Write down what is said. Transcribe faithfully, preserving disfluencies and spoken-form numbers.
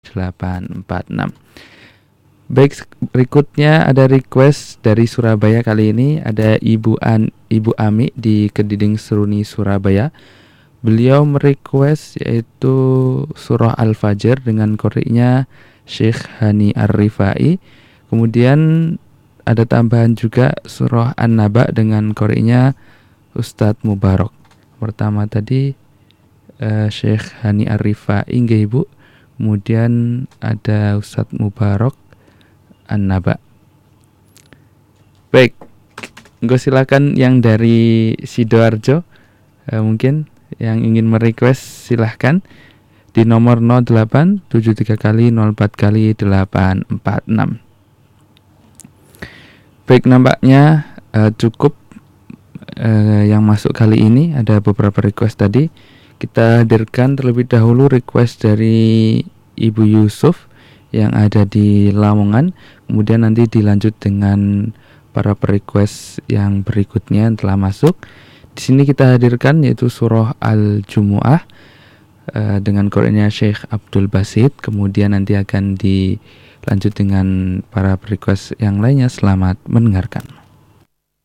delapan empat enam. Baik, berikutnya ada request dari Surabaya kali ini. Ada Ibu An, Ibu Ami di Kediding Seruni, Surabaya. Beliau merequest yaitu surah Al-Fajr dengan koriknya Syekh Hani Ar-Rifai. Kemudian ada tambahan juga surah An-Naba dengan koriknya Ustadz Mubarak. Pertama tadi uh, Syekh Hani Ar-Rifai nggih Ibu. Kemudian ada Ustadz Mubarak An-Naba. Baik, gue silakan yang dari Sidoarjo, uh, mungkin yang ingin merequest silahkan di nomor nol delapan tujuh tiga kali nol empat kali delapan empat enam. Baik, nampaknya uh, cukup uh, yang masuk kali ini. Ada beberapa request tadi. Kita hadirkan terlebih dahulu request dari Ibu Yusuf yang ada di Lamongan. Kemudian nanti dilanjut dengan para request yang berikutnya yang telah masuk. Di sini kita hadirkan yaitu surah Al-Jumu'ah uh, dengan korenya Syekh Abdul Basit. Kemudian nanti akan dilanjut dengan para request yang lainnya. Selamat mendengarkan.